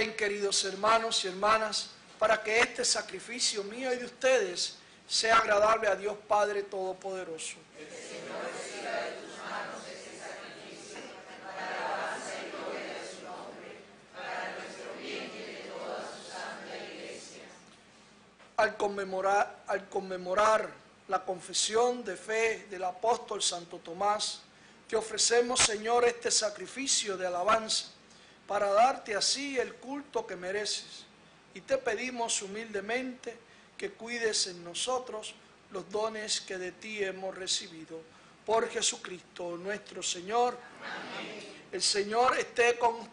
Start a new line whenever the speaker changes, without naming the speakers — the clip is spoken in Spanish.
Oren, queridos hermanos y hermanas, para que este sacrificio mío y de ustedes sea agradable a Dios Padre Todopoderoso.
Que el Señor reciba de tus manos este sacrificio para alabanza y gloria de su nombre, para nuestro bien y de toda su santa Iglesia.
Al conmemorar la confesión de fe del apóstol Santo Tomás, te ofrecemos, Señor, este sacrificio de alabanza para darte así el culto que mereces. Y te pedimos humildemente que cuides en nosotros los dones que de ti hemos recibido. Por Jesucristo nuestro Señor. Amén. El Señor esté con